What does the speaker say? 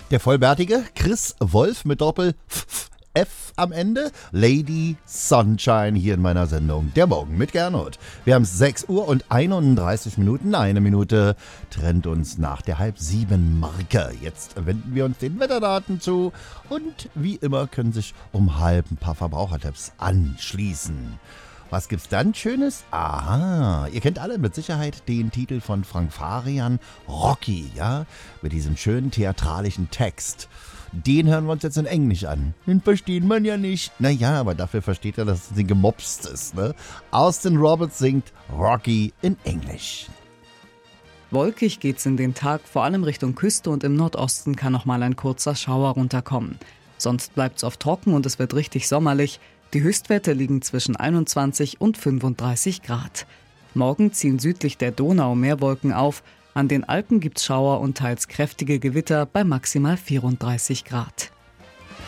Der vollbärtige Chris Wolf mit Doppel F am Ende. Lady Sunshine hier in meiner Sendung Der Morgen mit Gernot. Wir haben 6 Uhr und 31 Minuten. Eine Minute trennt uns nach der 6:30-Marke. Jetzt wenden wir uns den Wetterdaten zu. Und wie immer können sich um halb ein paar Verbrauchertipps anschließen. Was gibt's dann Schönes? Aha, ihr kennt alle mit Sicherheit den Titel von Frank Farian, Rocky, ja? Mit diesem schönen theatralischen Text. Den hören wir uns jetzt in Englisch an. Den versteht man ja nicht. Naja, aber dafür versteht er, dass es gemopst ist, ne? Austin Roberts singt Rocky in Englisch. Wolkig geht's in den Tag, vor allem Richtung Küste und im Nordosten kann noch mal ein kurzer Schauer runterkommen. Sonst bleibt's oft trocken und es wird richtig sommerlich. Die Höchstwerte liegen zwischen 21 und 35 Grad. Morgen ziehen südlich der Donau mehr Wolken auf. An den Alpen gibt's Schauer und teils kräftige Gewitter bei maximal 34 Grad.